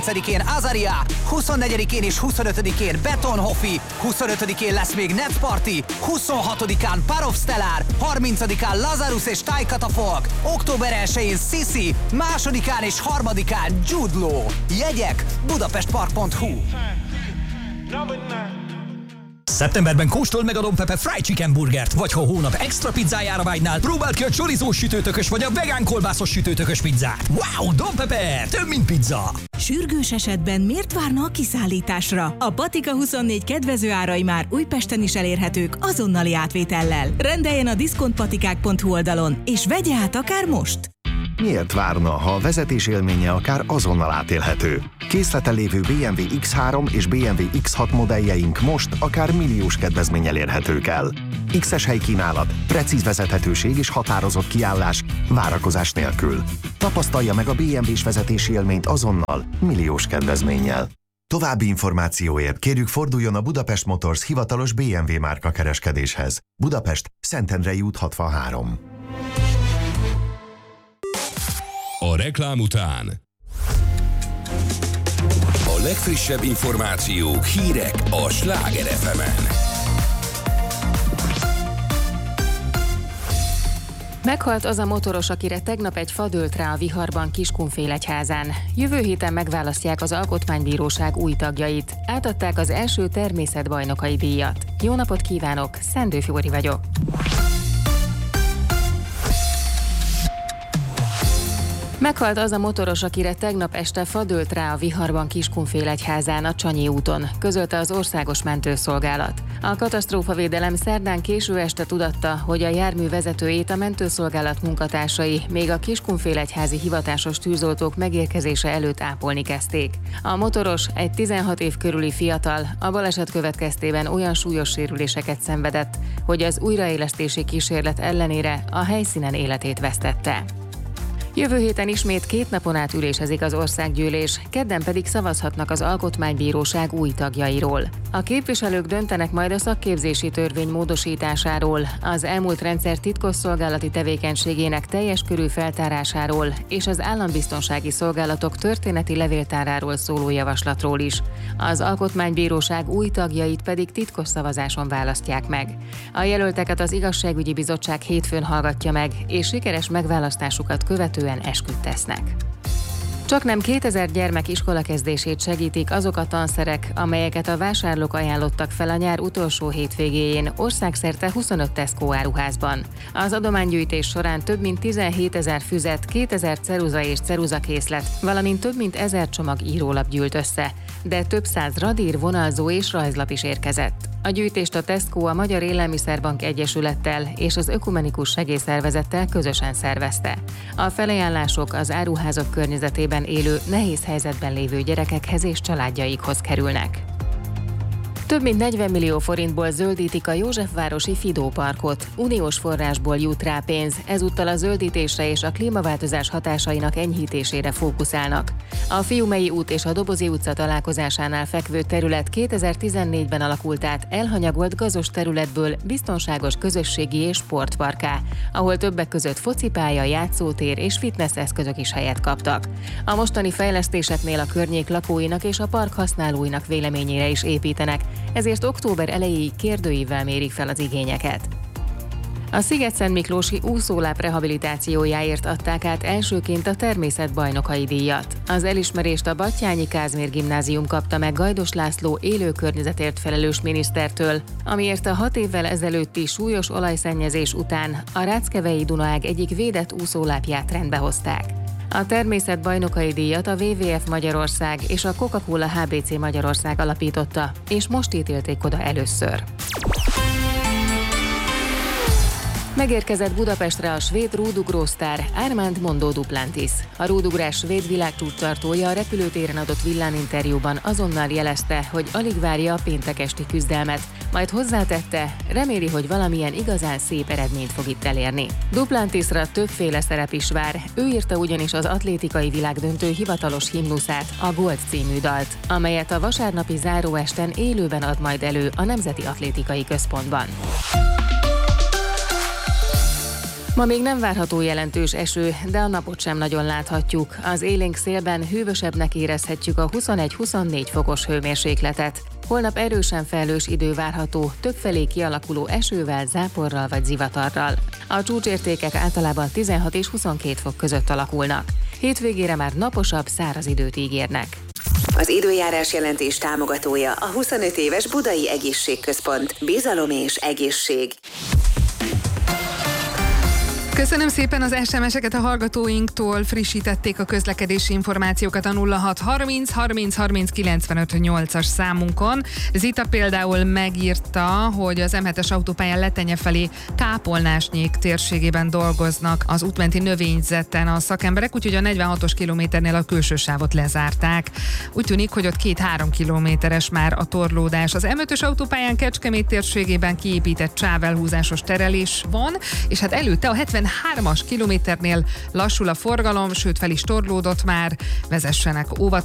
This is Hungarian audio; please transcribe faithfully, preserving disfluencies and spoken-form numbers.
huszonötödikén Azaria, huszonnegyedikén és huszonötödikén Betonhoffi, huszonötödikén lesz még Net Party, huszonhatodikán Parov Stellar, harmincadikán Lazarus és Tajkata Folk, október elsején Sisi, másodikán és harmadikán Jude Law. Jegyek budapestpark pont hu. Szeptemberben kóstold meg a Don Pepe Fried Chicken burgert, vagy ha a hónap extra pizzájára vágynál, próbáld ki a chorizós sütőtökös vagy a vegán kolbászos sütőtökös pizzát. Wow, Don Pepe, több mint pizza! Sürgős esetben miért várna a kiszállításra? A Patika huszonnégy kedvező árai már Újpesten is elérhetők azonnali átvétellel. Rendeljen a diszkontpatikák pont hu oldalon, és vegye át akár most! Miért várna, ha a vezetés élménye akár azonnal átélhető? Készleten lévő bé em vé iksz három és bé em vé iksz hat modelljeink most akár milliós kedvezménnyel érhetők el. X-es helykínálat, precíz vezethetőség és határozott kiállás, várakozás nélkül. Tapasztalja meg a bé em vés vezetési élményt azonnal, milliós kedvezménnyel. További információért kérjük forduljon a Budapest Motors hivatalos bé em vé márka kereskedéshez. Budapest, Szentendrei út hatvanhárom. A reklám után a legfrissebb információk, hírek a Sláger ef emen. Meghalt az a motoros, akire tegnap egy fa dőlt rá a viharban Kiskunfélegyházán. Jövő héten megválasztják az Alkotmánybíróság új tagjait. Átadták az első természetbajnokai díjat. Jó napot kívánok, Szendő Fjóri vagyok. Meghalt az a motoros, akire tegnap este fa dőlt rá a viharban Kiskunfélegyházán a Csanyé úton, közölte az Országos Mentőszolgálat. A katasztrófavédelem szerdán késő este tudatta, hogy a jármű vezetőjét a mentőszolgálat munkatársai még a Kiskunfélegyházi hivatásos tűzoltók megérkezése előtt ápolni kezdték. A motoros, egy tizenhat év körüli fiatal, a baleset következtében olyan súlyos sérüléseket szenvedett, hogy az újraélesztési kísérlet ellenére a helyszínen életét vesztette. Jövő héten ismét két napon át ülésezik az országgyűlés, kedden pedig szavazhatnak az Alkotmánybíróság új tagjairól. A képviselők döntenek majd a szakképzési törvény módosításáról, az elmúlt rendszer titkosszolgálati tevékenységének teljes körű feltárásáról és az állambiztonsági szolgálatok történeti levéltáráról szóló javaslatról is. Az Alkotmánybíróság új tagjait pedig titkos szavazáson választják meg. A jelölteket az Igazságügyi Bizottság hétfőn hallgatja meg, és sikeres megválasztásukat követően esküt tesznek. Csaknem kétezer gyermek iskolakezdését segítik azok a tanszerek, amelyeket a vásárlók ajánlottak fel a nyár utolsó hétvégéjén országszerte huszonöt Tesco áruházban. Az adománygyűjtés során több mint tizenhétezer füzet, kétezer ceruza és ceruzakészlet, valamint több mint ezer csomag írólap gyűlt össze, de több száz radír, vonalzó és rajzlap is érkezett. A gyűjtést a Tesco a Magyar Élelmiszerbank Egyesülettel és az Ökumenikus Segélyszervezettel közösen szervezte. A felajánlások az áruházak környezetében élő, nehéz helyzetben lévő gyerekekhez és családjaikhoz kerülnek. Több mint negyven millió forintból zöldítik a Józsefvárosi Fidó parkot. Uniós forrásból jut rá pénz, ezúttal a zöldítésre és a klímaváltozás hatásainak enyhítésére fókuszálnak. A Fiumei út és a Dobozi utca találkozásánál fekvő terület kétezer-tizennégyben alakult át elhanyagolt gazos területből biztonságos közösségi és sportparkká, ahol többek között focipálya, játszótér és fitness eszközök is helyet kaptak. A mostani fejlesztéseknél a környék lakóinak és a park használóinak véleményére is építenek, ezért október elejéig kérdőívvel mérik fel az igényeket. A Szigetszentmiklósi úszóláp rehabilitációjáért adták át elsőként a természetbajnokai díjat. Az elismerést a Batthyányi Kázmér Gimnázium kapta meg Gajdos László élő környezetért felelős minisztertől, amiért a hat évvel ezelőtti súlyos olajszennyezés után a Ráckevei Dunaág egyik védett úszólápját rendbe hozták. A természetbajnokai díjat a dupla vé vé ef Magyarország és a Coca-Cola há bé cé Magyarország alapította, és most ítélték oda először. Megérkezett Budapestre a svéd rúdugrósztár Armand Mondó Duplantis. A rúdugrás svéd világcsúcstartója a repülőtéren adott villáminterjúban azonnal jelezte, hogy alig várja a péntek esti küzdelmet, majd hozzátette, reméli, hogy valamilyen igazán szép eredményt fog itt elérni. Duplantisra többféle szerep is vár, ő írta ugyanis az atlétikai világdöntő hivatalos himnuszát, a Gold című dalt, amelyet a vasárnapi záróesten élőben ad majd elő a Nemzeti Atlétikai Központban. Ma még nem várható jelentős eső, de a napot sem nagyon láthatjuk. Az élénk szélben hűvösebbnek érezhetjük a huszonegy-huszonnégy fokos hőmérsékletet. Holnap erősen felhős idő várható, többfelé kialakuló esővel, záporral vagy zivatarral. A csúcsértékek általában tizenhat és huszonkét fok között alakulnak. Hétvégére már naposabb, száraz időt ígérnek. Az időjárás jelentés támogatója a huszonöt éves Budai Egészségközpont. Bizalom és egészség. Köszönöm szépen az es em es-eket a hallgatóinktól, frissítették a közlekedési információkat a nulla hat harminc harminc harminc kilencvenöt nyolcas számunkon. Zita például megírta, hogy az em hetes autópályán Letenye felé Kápolnásnyék térségében dolgoznak az útmenti növényzeten a szakemberek, úgyhogy a negyvenhatos kilométernél a külső sávot lezárták. Úgy tűnik, hogy ott két-három kilométeres már a torlódás. Az em ötös autópályán Kecskemét térségében kiépített sávelhúzásos terelés van, és hát előtte a hetvenhármas kilométernél lassul a forgalom, sőt fel is torlódott már, vezessenek óvatosan.